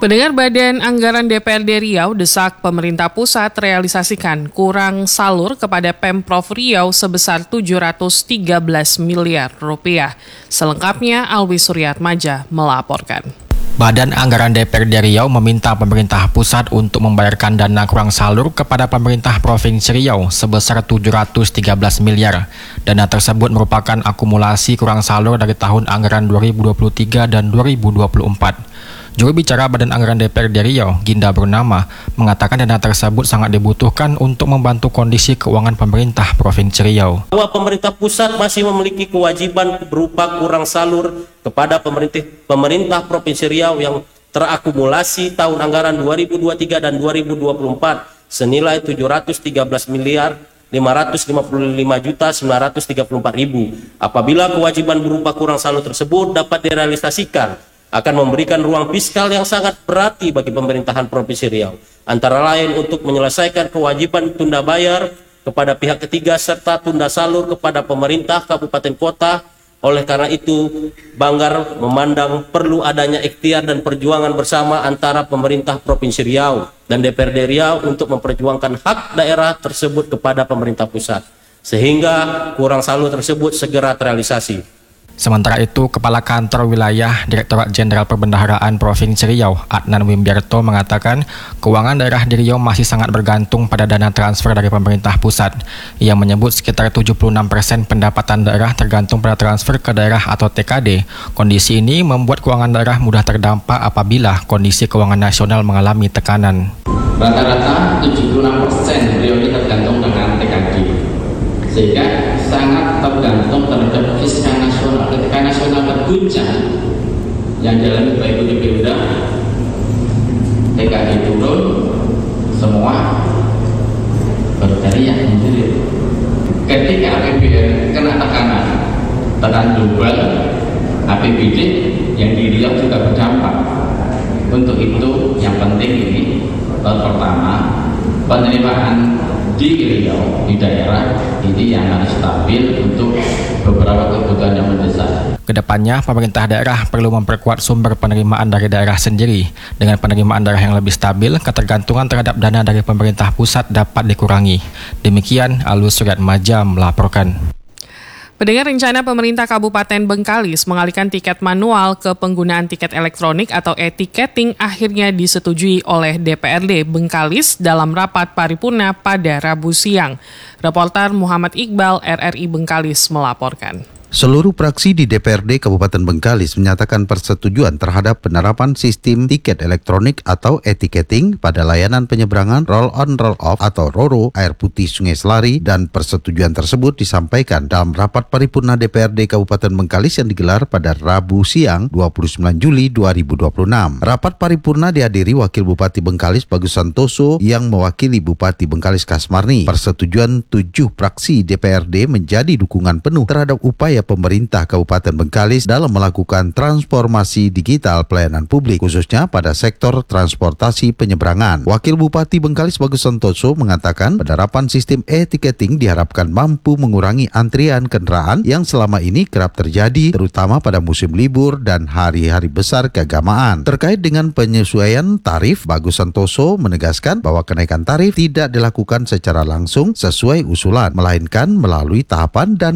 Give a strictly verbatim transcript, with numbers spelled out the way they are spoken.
Pendengar, Badan Anggaran D P R D Riau desak pemerintah pusat realisasikan kurang salur kepada Pemprov Riau sebesar tujuh ratus tiga belas miliar rupiah. Selengkapnya Alwi Suryatmaja melaporkan. Badan Anggaran D P R D Riau meminta pemerintah pusat untuk membayarkan dana kurang salur kepada pemerintah Provinsi Riau sebesar tujuh ratus tiga belas miliar. Dana tersebut merupakan akumulasi kurang salur dari tahun anggaran dua ribu dua puluh tiga dan dua ribu dua puluh empat. Juru bicara Badan Anggaran D P R D Riau, Ginda Bernama, mengatakan dana tersebut sangat dibutuhkan untuk membantu kondisi keuangan pemerintah Provinsi Riau. Bahwa pemerintah pusat masih memiliki kewajiban berupa kurang salur kepada pemerintah, pemerintah Provinsi Riau yang terakumulasi tahun anggaran dua ribu dua puluh tiga dan dua ribu dua puluh empat senilai tujuh ratus tiga belas miliar lima ratus lima puluh lima juta sembilan ratus tiga puluh empat ribu. Apabila kewajiban berupa kurang salur tersebut dapat direalisasikan, akan memberikan ruang fiskal yang sangat berarti bagi pemerintahan Provinsi Riau, antara lain untuk menyelesaikan kewajiban tunda bayar kepada pihak ketiga serta tunda salur kepada pemerintah kabupaten kota. Oleh karena itu, Banggar memandang perlu adanya ikhtiar dan perjuangan bersama antara pemerintah Provinsi Riau dan D P R D Riau untuk memperjuangkan hak daerah tersebut kepada pemerintah pusat, sehingga kurang salur tersebut segera terrealisasi. Sementara itu, Kepala Kantor Wilayah Direktorat Jenderal Perbendaharaan Provinsi Riau, Adnan Wimbiarto, mengatakan keuangan daerah di Riau masih sangat bergantung pada dana transfer dari pemerintah pusat. Ia menyebut sekitar tujuh puluh enam persen pendapatan daerah tergantung pada transfer ke daerah atau T K D. Kondisi ini membuat keuangan daerah mudah terdampak apabila kondisi keuangan nasional mengalami tekanan. Rata-rata tujuh puluh enam persen Riau ini tergantung dengan T K D, sehingga sangat tergantung terhadap fiskal nasional. Ketika nasional terguncang, yang dialami baik itu di Pemda, T K D turun, semua berteriak menjerit. Ketika A P B N kena tekanan, tekanan global, A P B D yang di Riau juga berdampak. Untuk itu, yang penting ini tahun pertama penerimaan di Riau, di daerah ini yang harus stabil untuk beberapa kebutuhan yang mendesak. Kedepannya, pemerintah daerah perlu memperkuat sumber penerimaan dari daerah sendiri. Dengan penerimaan daerah yang lebih stabil, ketergantungan terhadap dana dari pemerintah pusat dapat dikurangi. Demikian, Alwi Suryatmaja melaporkan. Pendengar, rencana pemerintah Kabupaten Bengkalis mengalihkan tiket manual ke penggunaan tiket elektronik atau e-tiketing akhirnya disetujui oleh D P R D Bengkalis dalam rapat paripurna pada Rabu siang. Reporter Muhammad Iqbal, R R I Bengkalis melaporkan. Seluruh fraksi di D P R D Kabupaten Bengkalis menyatakan persetujuan terhadap penerapan sistem tiket elektronik atau e-tiketing pada layanan penyeberangan roll on roll off atau R O R O air putih Sungai Selari, dan persetujuan tersebut disampaikan dalam rapat paripurna D P R D Kabupaten Bengkalis yang digelar pada Rabu siang dua puluh sembilan Juli dua ribu dua puluh enam. Rapat paripurna dihadiri Wakil Bupati Bengkalis Bagus Santoso yang mewakili Bupati Bengkalis Kasmarni. Persetujuan tujuh fraksi D P R D menjadi dukungan penuh terhadap upaya pemerintah Kabupaten Bengkalis dalam melakukan transformasi digital pelayanan publik, khususnya pada sektor transportasi penyeberangan. Wakil Bupati Bengkalis Bagus Santoso mengatakan penerapan sistem e-tiketing diharapkan mampu mengurangi antrian kendaraan yang selama ini kerap terjadi, terutama pada musim libur dan hari-hari besar keagamaan. Terkait dengan penyesuaian tarif, Bagus Santoso menegaskan bahwa kenaikan tarif tidak dilakukan secara langsung sesuai usulan, melainkan melalui tahapan dan